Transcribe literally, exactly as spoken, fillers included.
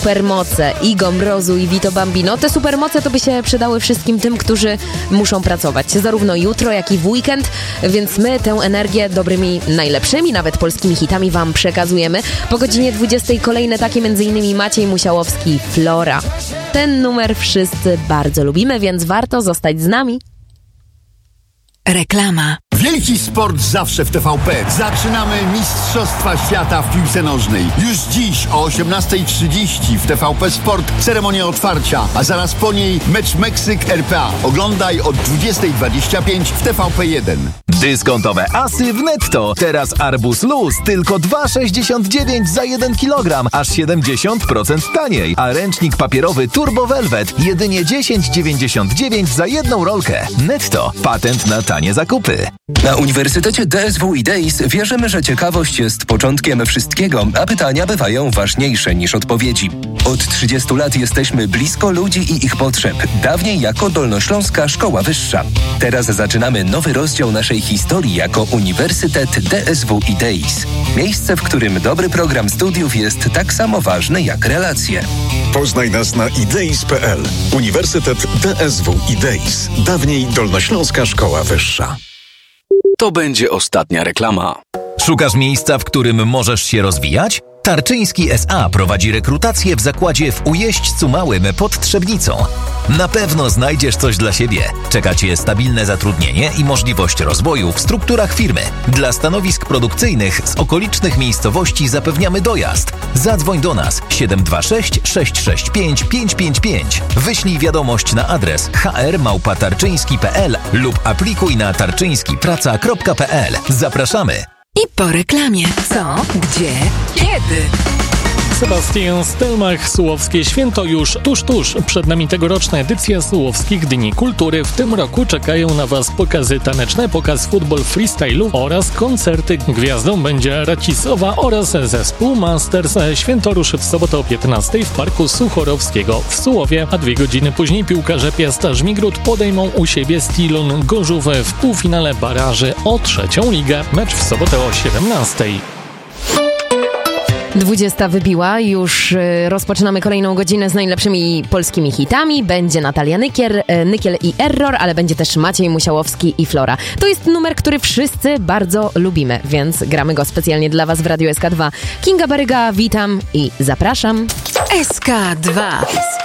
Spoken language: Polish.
Supermoce Igo Mrozu i Vito Bambino. Te supermoce to by się przydały wszystkim tym, którzy muszą pracować zarówno jutro, jak i w weekend, więc my tę energię dobrymi, najlepszymi nawet polskimi hitami wam przekazujemy. Po godzinie dwudziestej kolejne takie m.in. Maciej Musiałowski, Flora. Ten numer wszyscy bardzo lubimy, więc warto zostać z nami. Reklama. Wielki sport zawsze w T V P. Zaczynamy Mistrzostwa Świata w piłce nożnej. Już dziś o osiemnasta trzydzieści w T V P Sport ceremonia otwarcia, a zaraz po niej mecz Meksyk-R P A. Oglądaj od dwudziesta dwadzieścia pięć w T V P jeden. Dyskontowe asy w Netto. Teraz arbuz luz tylko dwa sześćdziesiąt dziewięć za jeden kilogram, aż siedemdziesiąt procent taniej. A ręcznik papierowy Turbo Velvet jedynie dziesięć dziewięćdziesiąt dziewięć za jedną rolkę. Netto. Patent na tanie zakupy. Na Uniwersytecie D S W i D E I S wierzymy, że ciekawość jest początkiem wszystkiego, a pytania bywają ważniejsze niż odpowiedzi. Od trzydziestu lat jesteśmy blisko ludzi i ich potrzeb. Dawniej jako Dolnośląska Szkoła Wyższa. Teraz zaczynamy nowy rozdział naszej historii jako Uniwersytet D S W i D E I S. Miejsce, w którym dobry program studiów jest tak samo ważny jak relacje. Poznaj nas na ideis kropka p l. Uniwersytet D S W i D E I S. Dawniej Dolnośląska Szkoła Wyższa. To będzie ostatnia reklama. Szukasz miejsca, w którym możesz się rozwijać? Tarczyński S A prowadzi rekrutację w zakładzie w Ujeźdźcu Małym pod Trzebnicą. Na pewno znajdziesz coś dla siebie. Czeka Cię stabilne zatrudnienie i możliwość rozwoju w strukturach firmy. Dla stanowisk produkcyjnych z okolicznych miejscowości zapewniamy dojazd. Zadzwoń do nas siedem dwa sześć sześć sześć pięć pięć pięć pięć. Wyślij wiadomość na adres h r małpa tarczyński kropka p l lub aplikuj na tarczyńskipraca kropka p l. Zapraszamy! I po reklamie. Co? Gdzie? Kiedy? Sebastian Stelmach, Sułowskie Święto już tuż, tuż. Przed nami tegoroczna edycja Sułowskich Dni Kultury. W tym roku czekają na Was pokazy taneczne, pokaz futbol freestylu oraz koncerty. Gwiazdą będzie Racisowa oraz zespół Masters. Święto ruszy w sobotę o piętnastej w Parku Suchorowskiego w Sułowie, a dwie godziny później piłkarze Piasta Żmigrud podejmą u siebie Stilon Gorzów w półfinale baraży o trzecią ligę. Mecz w sobotę o siedemnastej. dwudziesta wybiła, już y, rozpoczynamy kolejną godzinę z najlepszymi polskimi hitami. Będzie Natalia Nykiel, y, Nykiel i Error, ale będzie też Maciej Musiałowski i Flora. To jest numer, który wszyscy bardzo lubimy, więc gramy go specjalnie dla Was w Radiu S K dwa. Kinga Baryga, witam i zapraszam. S K dwa.